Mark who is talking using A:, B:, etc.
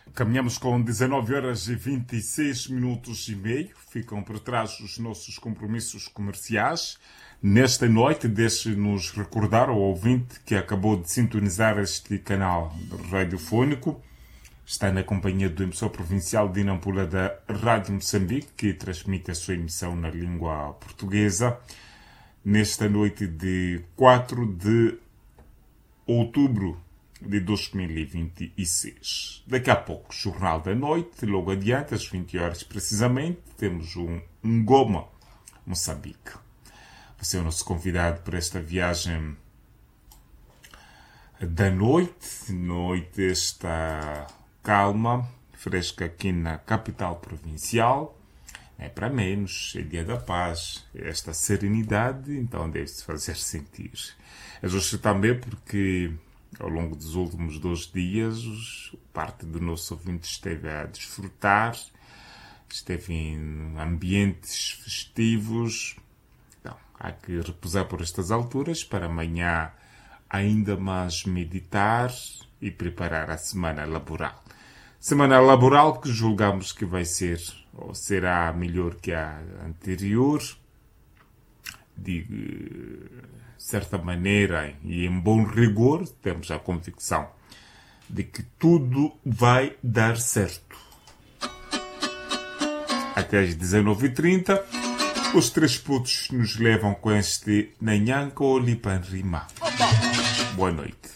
A: Caminhamos com 19 horas e 26 minutos e meio. Ficam por trás os nossos compromissos comerciais. Nesta noite, deixe-nos recordar ao ouvinte que acabou de sintonizar este canal radiofónico. Está na companhia do emissor provincial de Nampula da Rádio Moçambique, que transmite a sua emissão na língua portuguesa. Nesta noite de 4 de outubro de 2026. Daqui a pouco, Jornal da Noite, logo adiante, às 20 horas precisamente, temos um Goma, Moçambique. Você é o nosso convidado para esta viagem da noite. Noite está calma, fresca aqui na capital provincial. É para menos, é dia da paz, é esta serenidade, então deve-se fazer sentir. É justo também porque ao longo dos últimos 2 dias, parte do nosso ouvinte esteve a desfrutar, esteve em ambientes festivos. Então, há que repousar por estas alturas para amanhã ainda mais meditar e preparar a semana laboral. Semana laboral que julgamos que vai ser, ou será melhor que a anterior, de certa maneira e em bom rigor, temos a convicção de que tudo vai dar certo. Até às 19h30, os 3 putos nos levam com este Nanhanko Lipan Rima. Boa noite.